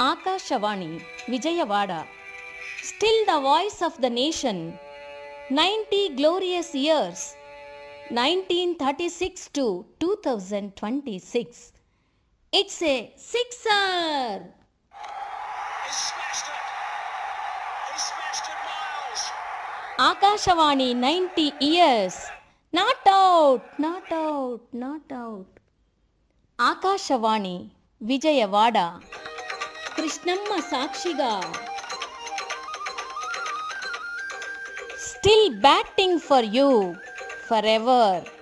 Akashavani, Vijayawada. Still the voice of the nation. 90 glorious years. 1936 to 2026. It's a sixer! He smashed it! He smashed it, Miles! Akashavani 90 years. Not out, not out, not out. Akashavani, Vijayawada. Krishnamma Sakshiga. Still batting for you forever.